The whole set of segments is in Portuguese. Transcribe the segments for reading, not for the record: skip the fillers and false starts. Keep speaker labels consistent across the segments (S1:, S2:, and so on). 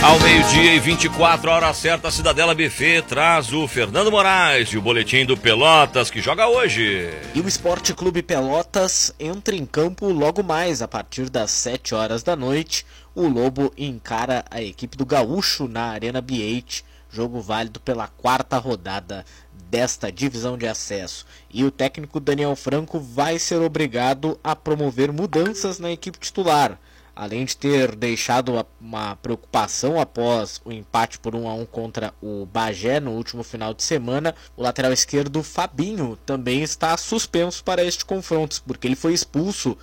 S1: Ao meio-dia e 24, hora certa, a Cidadela Buffet traz o Fernando Moraes e o boletim do Pelotas, que joga hoje.
S2: E o Esporte Clube Pelotas entra em campo logo mais, a partir das 7 horas da noite. O Lobo encara a equipe do Gaúcho na Arena B8, jogo válido pela 4ª rodada desta divisão de acesso. E o técnico Daniel Franco vai ser obrigado a promover mudanças na equipe titular. Além de ter deixado uma preocupação após o empate por 1-1 contra o Bagé no último final de semana, o lateral esquerdo Fabinho também está suspenso para este confronto, porque ele foi expulso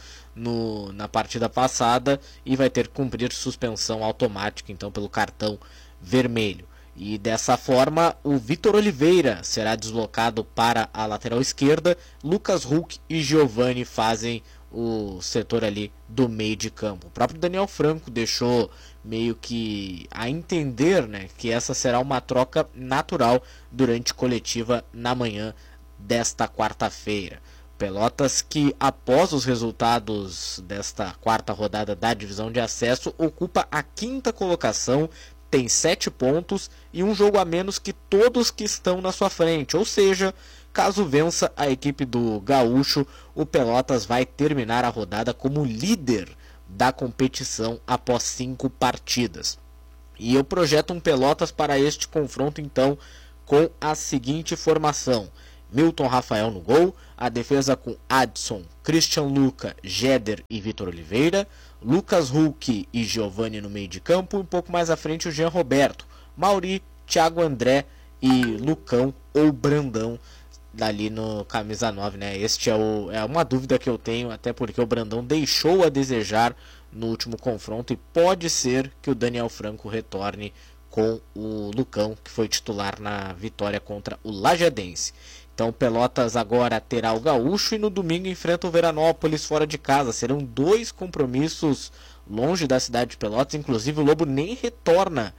S2: na partida passada e vai ter que cumprir suspensão automática então pelo cartão vermelho. E dessa forma, o Vitor Oliveira será deslocado para a lateral esquerda. Lucas Huck e Giovani fazem o setor ali do meio de campo. O próprio Daniel Franco deixou meio que a entender, né, que essa será uma troca natural durante coletiva na manhã desta quarta-feira. Pelotas que, após os resultados desta 4ª rodada da divisão de acesso, ocupa a 5ª colocação, tem 7 pontos e um jogo a menos que todos que estão na sua frente, ou seja, caso vença a equipe do Gaúcho, o Pelotas vai terminar a rodada como líder da competição após 5 partidas. E eu projeto um Pelotas para este confronto então com a seguinte formação: Milton Rafael no gol, a defesa com Adson, Christian Luca, Jeder e Vitor Oliveira, Lucas Huck e Giovani no meio de campo, e um pouco mais à frente o Jean Roberto, Mauri, Thiago André e Lucão ou Brandão dali no camisa 9, né? Este é uma dúvida que eu tenho, até porque o Brandão deixou a desejar no último confronto e pode ser que o Daniel Franco retorne com o Lucão, que foi titular na vitória contra o Lajadense. Então o Pelotas agora terá o Gaúcho e no domingo enfrenta o Veranópolis fora de casa. Serão 2 compromissos longe da cidade de Pelotas, inclusive o Lobo nem retorna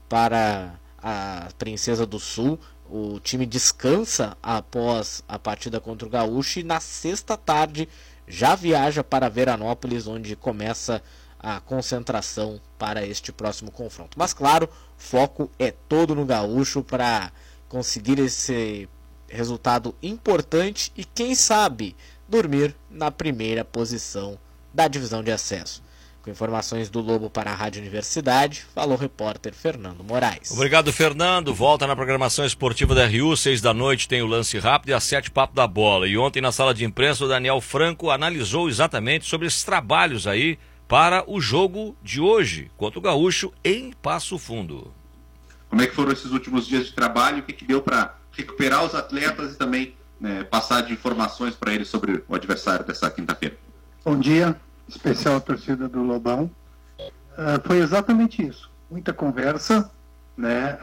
S2: para a Princesa do Sul. O time descansa após a partida contra o Gaúcho e na sexta tarde já viaja para Veranópolis, onde começa a concentração para este próximo confronto. Mas claro, foco é todo no Gaúcho para conseguir esse resultado importante e quem sabe dormir na primeira posição da divisão de acesso. Com informações do Lobo para a Rádio Universidade, falou o repórter Fernando Moraes.
S1: Obrigado, Fernando. Volta na programação esportiva da RU, 6 da noite tem o lance rápido e às 7 papo da bola. E ontem na sala de imprensa o Daniel Franco analisou exatamente sobre esses trabalhos aí para o jogo de hoje contra o Gaúcho em Passo Fundo.
S3: Como é que foram esses últimos dias de trabalho? O que deu para recuperar os atletas e também passar de informações para eles sobre o adversário dessa quinta-feira?
S4: Bom dia, especial à torcida do Lobão. Foi exatamente isso. Muita conversa, né?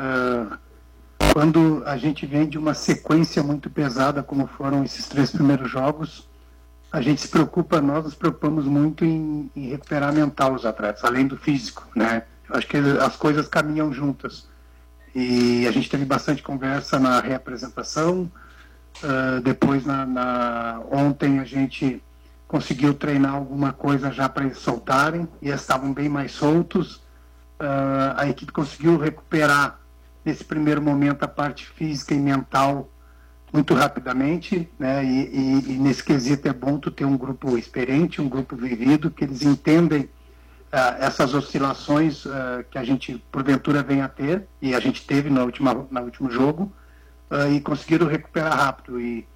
S4: Quando a gente vem de uma sequência muito pesada, como foram esses 3 primeiros jogos, a gente se preocupa, nós nos preocupamos muito em recuperar mental os atletas, além do físico, né? Eu acho que as coisas caminham juntas. E a gente teve bastante conversa na reapresentação. Depois, ontem, a gente conseguiu treinar alguma coisa já para eles soltarem, e eles estavam bem mais soltos. A equipe conseguiu recuperar, nesse primeiro momento, a parte física e mental muito rapidamente, né? E nesse quesito é bom tu ter um grupo experiente, um grupo vivido, que eles entendem essas oscilações que a gente porventura vem a ter, e a gente teve no último jogo, e conseguiram recuperar rápido. E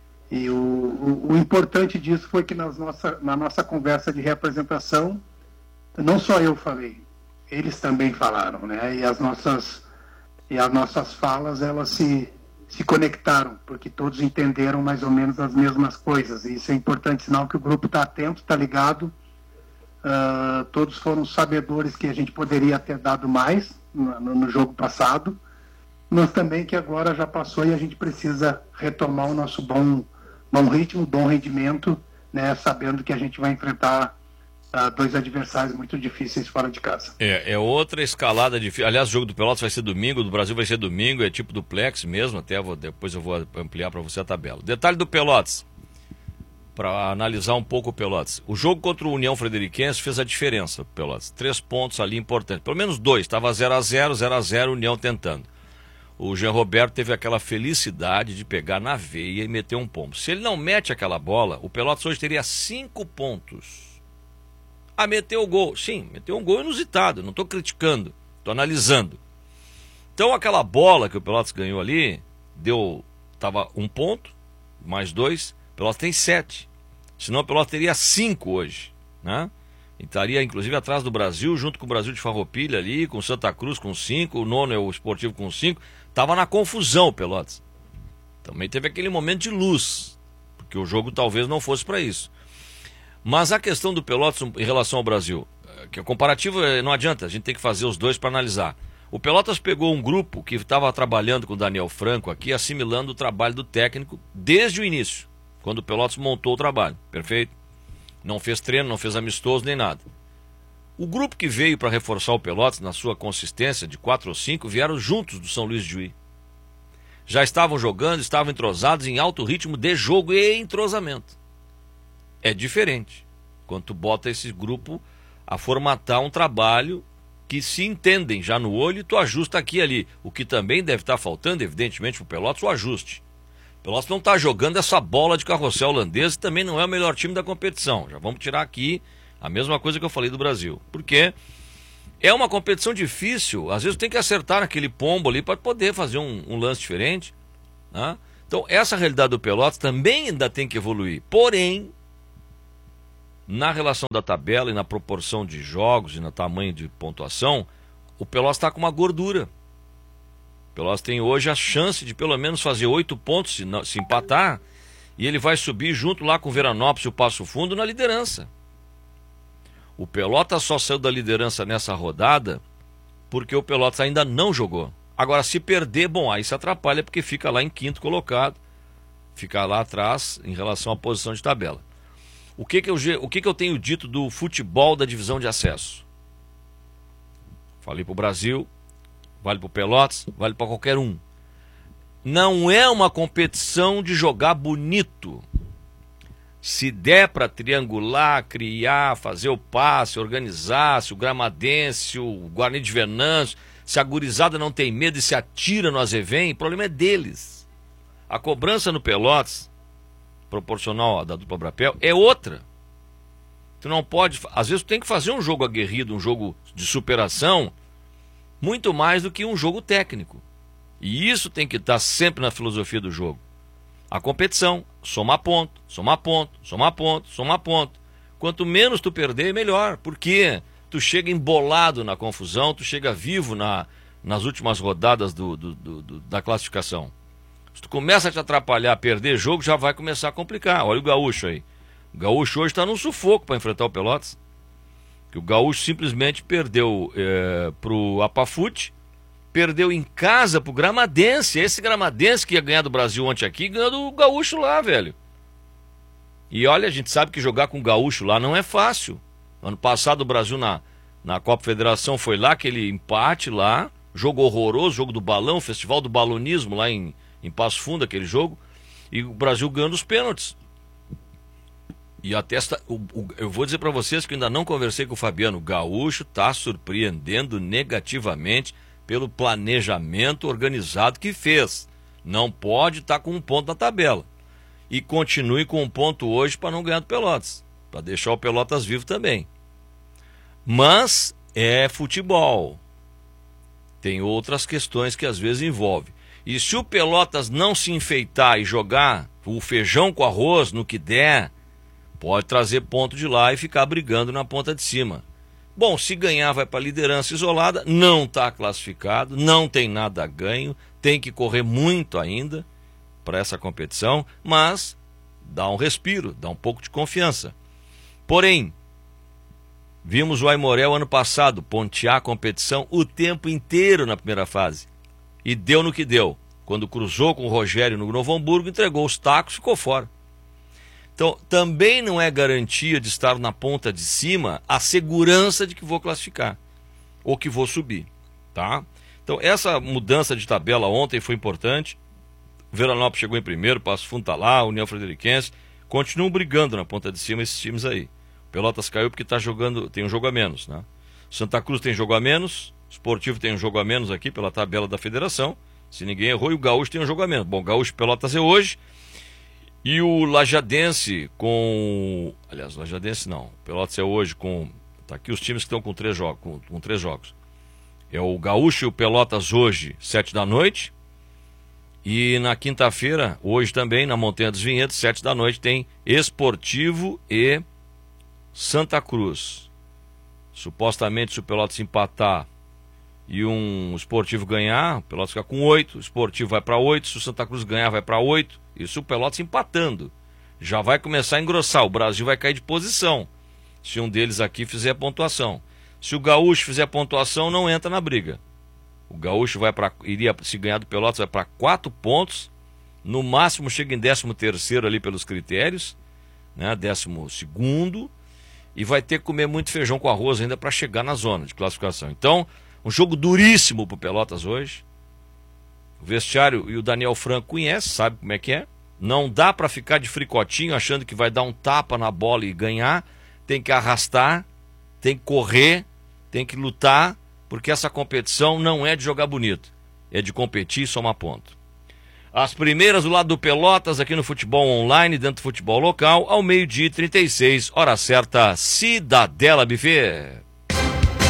S4: o importante disso foi que na nossa conversa de reapresentação, não só eu falei, eles também falaram, né? E as nossas falas, elas se conectaram, porque todos entenderam mais ou menos as mesmas coisas. E isso é importante, sinal que o grupo está atento, está ligado. Todos foram sabedores que a gente poderia ter dado mais no jogo passado, mas também que agora já passou e a gente precisa retomar o nosso bom ritmo, bom rendimento, né, sabendo que a gente vai enfrentar 2 adversários muito difíceis fora de casa.
S1: É outra escalada difícil. Aliás, o jogo do Pelotas vai ser domingo, do Brasil vai ser domingo, é tipo duplex mesmo, depois eu vou ampliar para você a tabela. Detalhe do Pelotas: para analisar um pouco o Pelotas. O jogo contra o União Frederiquense fez a diferença, Pelotas. 3 pontos ali importantes. Pelo menos 2. Estava 0-0, 0-0, União tentando. O Jean Roberto teve aquela felicidade de pegar na veia e meter um pombo. Se ele não mete aquela bola, o Pelotas hoje teria 5 pontos. Ah, meteu o gol. Sim, meteu um gol inusitado. Não estou criticando, estou analisando. Então aquela bola que o Pelotas ganhou ali, estava 1 ponto, mais 2, o Pelotas tem 7. Senão o Pelotas teria 5 hoje, né? E estaria inclusive atrás do Brasil, junto com o Brasil de Farroupilha ali, com o Santa Cruz com 5, o nono é o Esportivo com 5. Estava na confusão o Pelotas. Também teve aquele momento de luz, porque o jogo talvez não fosse para isso. Mas a questão do Pelotas em relação ao Brasil, que o comparativo não adianta, a gente tem que fazer os dois para analisar. O Pelotas pegou um grupo que estava trabalhando com o Daniel Franco aqui, assimilando o trabalho do técnico desde o início, quando o Pelotas montou o trabalho, perfeito? Não fez treino, não fez amistoso, nem nada. O grupo que veio para reforçar o Pelotas, na sua consistência de 4 ou 5, vieram juntos do São Luís de Juí. Já estavam jogando, estavam entrosados em alto ritmo de jogo e entrosamento. É diferente quando tu bota esse grupo a formatar um trabalho que se entendem já no olho e tu ajusta aqui e ali. O que também deve estar faltando, evidentemente, para o Pelotas, o ajuste. O Pelotas não está jogando essa bola de carrossel holandês e também não é o melhor time da competição. Já vamos tirar aqui a mesma coisa que eu falei do Brasil. Porque é uma competição difícil. Às vezes tem que acertar naquele pombo ali para poder fazer um lance diferente, né? Então essa realidade do Pelotas também ainda tem que evoluir. Porém, na relação da tabela e na proporção de jogos e no tamanho de pontuação, o Pelotas está com uma gordura. O Pelotas tem hoje a chance de pelo menos fazer 8 pontos se empatar, e ele vai subir junto lá com o Veranópolis e o Passo Fundo na liderança. O Pelotas só saiu da liderança nessa rodada porque o Pelotas ainda não jogou. Agora, se perder, bom, aí se atrapalha porque fica lá em 5º colocado, fica lá atrás em relação à posição de tabela. O que eu tenho dito do futebol da divisão de acesso? Falei para o Brasil, vale para o Pelotas, vale para qualquer um. Não é uma competição de jogar bonito. Se der para triangular, criar, fazer o passe, organizar, se o Gramadense, o Guarani de Venâncio, se a gurizada não tem medo e se atira no Azevém, o problema é deles. A cobrança no Pelotas, proporcional à da dupla Brapel, é outra. Tu não pode, às vezes tu tem que fazer um jogo aguerrido, um jogo de superação, muito mais do que um jogo técnico. E isso tem que estar sempre na filosofia do jogo. A competição, somar ponto, somar ponto, somar ponto, somar ponto. Quanto menos tu perder, melhor. Porque tu chega embolado na confusão, tu chega vivo nas últimas rodadas da classificação. Se tu começa a te atrapalhar, perder jogo, já vai começar a complicar. Olha o Gaúcho aí. O Gaúcho hoje está num sufoco para enfrentar o Pelotas. Que o Gaúcho simplesmente perdeu pro Apafute, perdeu em casa pro Gramadense. Esse Gramadense que ia ganhar do Brasil ontem aqui, ganhou do Gaúcho lá, velho. E olha, a gente sabe que jogar com o Gaúcho lá não é fácil. Ano passado o Brasil na Copa Federação foi lá, aquele empate lá, jogo horroroso, jogo do balão, festival do balonismo lá em Passo Fundo, aquele jogo, e o Brasil ganhando os pênaltis. E até eu vou dizer para vocês que ainda não conversei com o Fabiano. O Gaúcho está surpreendendo negativamente pelo planejamento organizado que fez. Não pode estar com um ponto na tabela. E continue com um ponto hoje para não ganhar do Pelotas, para deixar o Pelotas vivo também. Mas é futebol. Tem outras questões que às vezes envolve. E se o Pelotas não se enfeitar e jogar o feijão com arroz no que der, pode trazer ponto de lá e ficar brigando na ponta de cima. Bom, se ganhar vai para a liderança isolada, não está classificado, não tem nada a ganho, tem que correr muito ainda para essa competição, mas dá um respiro, dá um pouco de confiança. Porém, vimos o Aimoré ano passado pontear a competição o tempo inteiro na primeira fase. E deu no que deu. Quando cruzou com o Rogério no Novo Hamburgo, entregou os tacos e ficou fora. Então, também não é garantia de estar na ponta de cima a segurança de que vou classificar ou que vou subir, tá? Então, essa mudança de tabela ontem foi importante. O Veranópolis chegou em primeiro, Passo Fundo está lá, União Frederiquense, continuam brigando na ponta de cima esses times aí. O Pelotas caiu porque tá jogando, tem um jogo a menos, né? Santa Cruz tem jogo a menos, o Sportivo tem um jogo a menos aqui pela tabela da federação, se ninguém errou, e o Gaúcho tem um jogo a menos. Bom, Gaúcho e Pelotas é hoje, e o Lajadense com... Aliás, Lajadense não, Pelotas é hoje com... Tá aqui os times que estão com 3 jogos, com 3 jogos. É o Gaúcho e o Pelotas hoje, 7 da noite. E na quinta-feira, hoje também, na Montanha dos Vinhedos, 7 da noite, tem Esportivo e Santa Cruz. Supostamente, se o Pelotas empatar e um Esportivo ganhar, o Pelotas fica com 8, o Esportivo vai para 8, se o Santa Cruz ganhar, vai para 8. Isso o Pelotas empatando. Já vai começar a engrossar, o Brasil vai cair de posição, se um deles aqui fizer a pontuação. Se o Gaúcho fizer a pontuação, não entra na briga. O Gaúcho iria, se ganhar do Pelotas, vai para 4 pontos. No máximo chega em 13º ali pelos critérios, né? 12º. E vai ter que comer muito feijão com arroz ainda para chegar na zona de classificação. Então, um jogo duríssimo pro Pelotas hoje. O vestiário e o Daniel Franco conhece, sabe como é que é. Não dá para ficar de fricotinho achando que vai dar um tapa na bola e ganhar. Tem que arrastar, tem que correr, tem que lutar, porque essa competição não é de jogar bonito, é de competir e somar ponto. As primeiras do lado do Pelotas, aqui no futebol online, dentro do futebol local, ao 12h36, hora certa, Cidadela Buffet.